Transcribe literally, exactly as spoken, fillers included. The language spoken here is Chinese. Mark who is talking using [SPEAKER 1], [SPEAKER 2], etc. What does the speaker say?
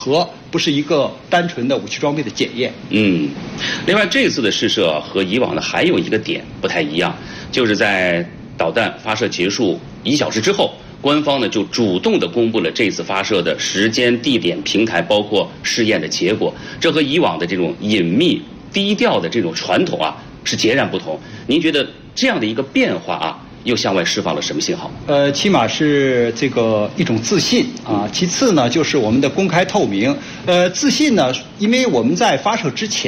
[SPEAKER 1] 和不是一个单纯的武器装备的检验。
[SPEAKER 2] 嗯，另外这次的试射和以往的还有一个点不太一样，就是在导弹发射结束一小时之后，官方呢就主动的公布了这次发射的时间、地点、平台，包括试验的结果。这和以往的这种隐秘、低调的这种传统啊是截然不同。您觉得这样的一个变化啊，又向外释放了什么信号？
[SPEAKER 1] 呃，起码是这个一种自信啊。其次呢，就是我们的公开透明。呃，自信呢，因为我们在发射之前。